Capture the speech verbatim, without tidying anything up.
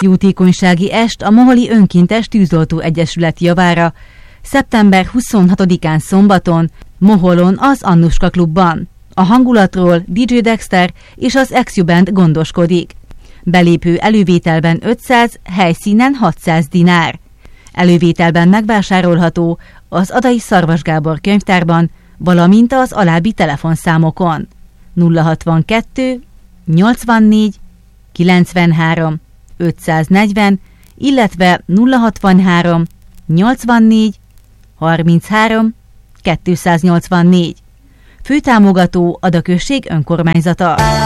Jótékonysági est a Moholi Önkéntes Tűzoltó Egyesület javára szeptember huszonhatodikán szombaton Moholon az Annuska klubban. A hangulatról dé dzsé Dexter és az Exu Band gondoskodik. Belépő elővételben ötszáz, helyszínen hatszáz dinár. Elővételben megvásárolható az Adai Szarvas Gábor könyvtárban, valamint az alábbi telefonszámokon nulla hatvankettő, nyolcvannégy, kilencvenhárom, ötszáznegyven, illetve nulla hatvanhárom, nyolcvannégy, harminchárom, kétszáznyolcvannégy. Főtámogató Ada község önkormányzata.